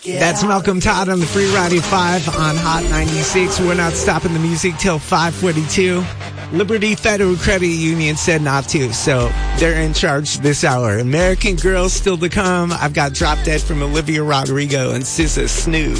That's Malcolm Todd on the Free Radio 5 on Hot 96. We're not stopping the music till 5:42. Liberty Federal Credit Union said not to, so they're in charge this hour. American Girl still to come. I've got Drop Dead from Olivia Rodrigo and SZA Snooze.